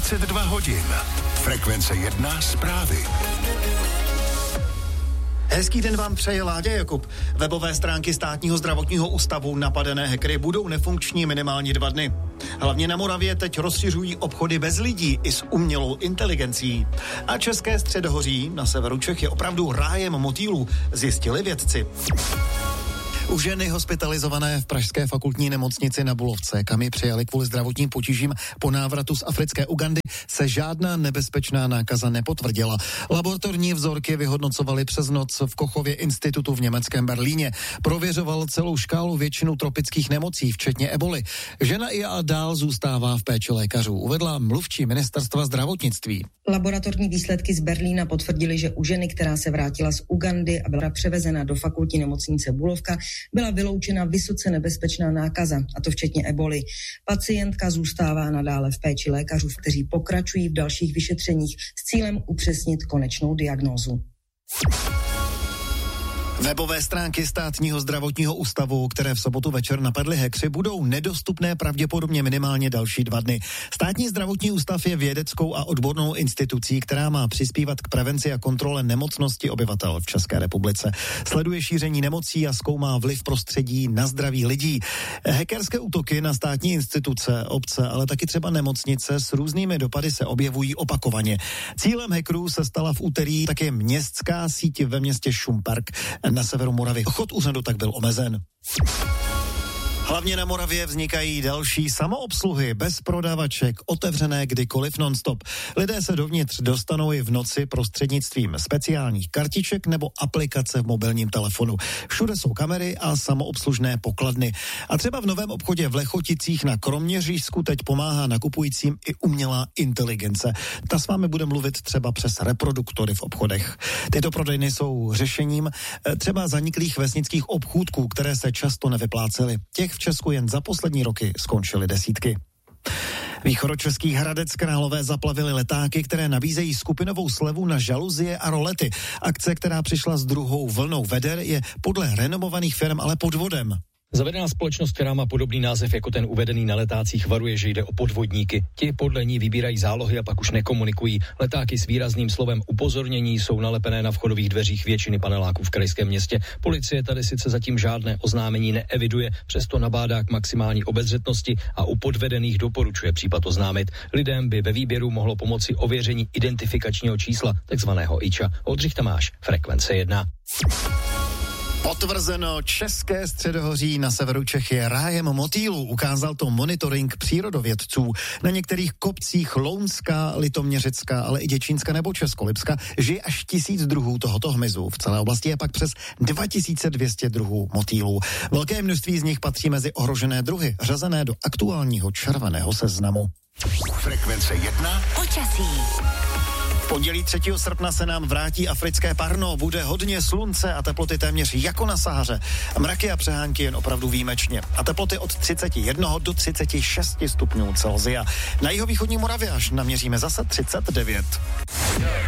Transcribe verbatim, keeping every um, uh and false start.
dvacet dva hodin. Frekvence jedna zprávy. Hezký den vám přeje Láďa Jakub. Webové stránky Státního zdravotního ústavu napadené hackery budou nefunkční minimálně dva dny. Hlavně na Moravě teď rozšiřují obchody bez lidí i s umělou inteligencí. A České středohoří na severu Čech je opravdu rájem motýlů, zjistili vědci. U ženy hospitalizované v pražské fakultní nemocnici na Bulovce, kam ji přijali kvůli zdravotním potížím po návratu z africké Ugandy, se žádná nebezpečná nákaza nepotvrdila. Laboratorní vzorky vyhodnocovali přes noc v Kochově institutu v německém Berlíně. Prověřoval celou škálu většinu tropických nemocí, včetně eboli. Žena i a dál zůstává v péči lékařů, uvedla mluvčí ministerstva zdravotnictví. Laboratorní výsledky z Berlína potvrdily, že u ženy, která se vrátila z Ugandy a byla převezena do fakultní nemocnice Bulovka, byla vyloučena vysoce nebezpečná nákaza, a to včetně eboli. Pacientka zůstává nadále v péči lékařů, kteří pokračují v dalších vyšetřeních s cílem upřesnit konečnou diagnózu. Webové stránky Státního zdravotního ústavu, které v sobotu večer napadly hackři, budou nedostupné pravděpodobně minimálně další dva dny. Státní zdravotní ústav je vědeckou a odbornou institucí, která má přispívat k prevenci a kontrole nemocnosti obyvatel v České republice. Sleduje šíření nemocí a zkoumá vliv prostředí na zdraví lidí. Hackerské útoky na státní instituce, obce, ale taky třeba nemocnice s různými dopady se objevují opakovaně. Cílem hackerů se stala v úterý také městská síť ve městě Šumperk na severu Moravy. Chod úřadu tak byl omezen. Hlavně na Moravě vznikají další samoobsluhy bez prodavaček, otevřené kdykoliv non-stop. Lidé se dovnitř dostanou i v noci prostřednictvím speciálních kartiček nebo aplikace v mobilním telefonu. Všude jsou kamery a samoobslužné pokladny. A třeba v novém obchodě v Lechoticích na Kroměřížsku teď pomáhá nakupujícím i umělá inteligence. Ta s vámi bude mluvit třeba přes reproduktory v obchodech. Tyto prodejny jsou řešením třeba zaniklých vesnických obchůdků, které se často nevyplácely. Těch v Česku jen za poslední roky skončily desítky. Východočeský Hradec Králové zaplavili letáky, které nabízejí skupinovou slevu na žaluzie a rolety. Akce, která přišla s druhou vlnou veder, je podle renomovaných firm ale podvodem. Zavedená společnost, která má podobný název jako ten uvedený na letácích, varuje, že jde o podvodníky. Ti podle ní vybírají zálohy a pak už nekomunikují. Letáky s výrazným slovem upozornění jsou nalepené na vchodových dveřích většiny paneláků v krajském městě. Policie tady sice zatím žádné oznámení neeviduje, přesto nabádá k maximální obezřetnosti a u podvedených doporučuje případ oznámit. Lidem by ve výběru mohlo pomoci ověření identifikačního čísla, takzvaného iča. Oldřich Tamáš, Frekvence jedna. Potvrzeno, České středohoří na severu Čech je rájem motýlů. Ukázal to monitoring přírodovědců. Na některých kopcích Lounska, Litoměřicka, ale i Děčínska nebo Českolipska žije až tisíc druhů tohoto hmyzu. V celé oblasti je pak přes dva tisíce dvě stě druhů motýlů. Velké množství z nich patří mezi ohrožené druhy, řazené do aktuálního červeného seznamu. Frekvence jedna. Počasí. V pondělí třetího srpna se nám vrátí africké parno, bude hodně slunce a teploty téměř jako na Sahaře. Mraky a přehánky jen opravdu výjimečně. A teploty od třicet jedna do třicet šest stupňů Celsia. Na jihovýchodní Moravě až naměříme zase třicet devět.